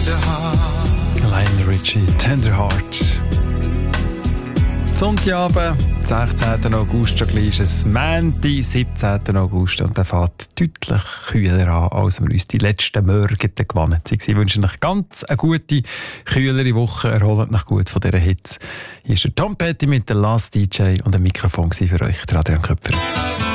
Lionel Richie, Tender Heart. Sonntagabend, 16. August, schon gleich ist es Montag, 17. August und der fährt deutlich kühler an, als wir uns die letzten Morgen gewohnt sind. Ich wünsche euch ganz eine gute, kühlere Woche, erholt euch gut von dieser Hitze. Hier ist der Tom Petty mit der Last DJ und ein Mikrofon für euch, der Adrian Köpfer.